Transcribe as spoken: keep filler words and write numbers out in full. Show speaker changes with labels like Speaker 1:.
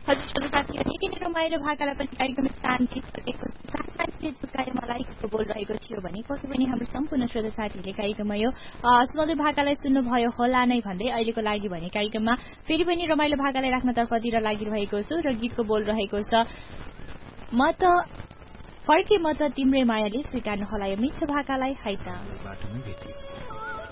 Speaker 1: हजुर श्रोता साथीहरू निकै नै रमाइलो भाकालाई पनि कार्यक्रम स्थान दिइसकेको छ। साथीले झुकाए मलाई बोल रहेको थियो भने पक्कै पनि हाम्रो सम्पूर्ण श्रोता साथीहरूले कार्यक्रममा यो सुमधुर भाकालाई सुन्नुभयो होला नै भन्दै अहिलेको लागि भने कार्यक्रममा फेरि पनि रमाइलो भाकालाई राख्न तर्फतिर लागिरहेको छु र गीतको बोल रहेको छ म त फर्के म त तिम्रै मायाले स्वीकार्नु होला यो मिठो भाकालाई। हाइ त